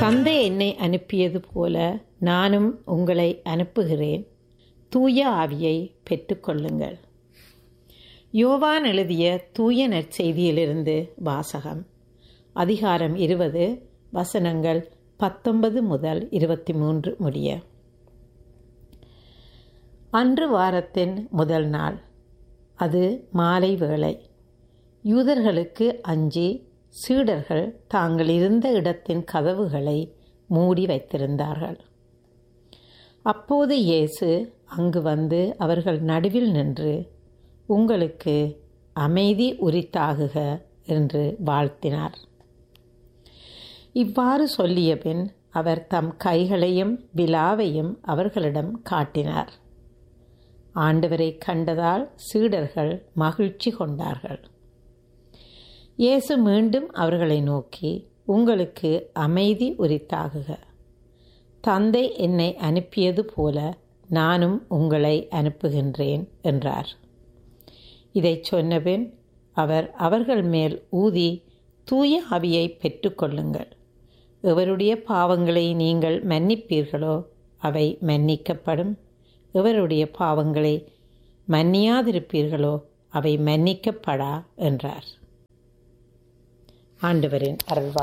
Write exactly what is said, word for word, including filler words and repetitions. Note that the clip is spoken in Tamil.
தந்தை என்னை அனுப்பியது போல நானும் உங்களை அனுப்புகிறேன். தூய ஆவியை பெற்றுக்கொள்ளுங்கள். யோவான் எழுதிய தூய நற்செய்தியிலிருந்து வாசகம். அதிகாரம் இருபது, வசனங்கள் பத்தொன்பது முதல் இருபத்தி மூன்று முடிய. அன்று வாரத்தின் முதல் நாள். அது மாலை வேளை. யூதர்களுக்கு அஞ்சி சீடர்கள் தாங்கள் இருந்த இடத்தின் கதவுகளை மூடி வைத்திருந்தார்கள். அப்போது இயேசு அங்கு வந்து அவர்கள் நடுவில் நின்று, உங்களுக்கு அமைதி உரித்தாகுக என்று வாழ்த்தினார். இவ்வாறு சொல்லிய பின் அவர் தம் கைகளையும் விலாவையும் அவர்களிடம் காட்டினார். ஆண்டவரை கண்டதால் சீடர்கள் மகிழ்ச்சி கொண்டார்கள். இயேசு மீண்டும் அவர்களை நோக்கி, உங்களுக்கு அமைதி உரித்தாகுக. தந்தை என்னை அனுப்பியது போல நானும் உங்களை அனுப்புகின்றேன் என்றார். இதை சொன்னபின் அவர் அவர்கள் மேல் ஊதி, தூய ஆவியை பெற்றுக்கொள்ளுங்கள். எவருடைய பாவங்களை நீங்கள் மன்னிப்பீர்களோ அவை மன்னிக்கப்படும். எவருடைய பாவங்களை மன்னியாதிருப்பீர்களோ அவை மன்னிக்கப்படா என்றார். ஆண்டவரின் அருள்வாக்கு.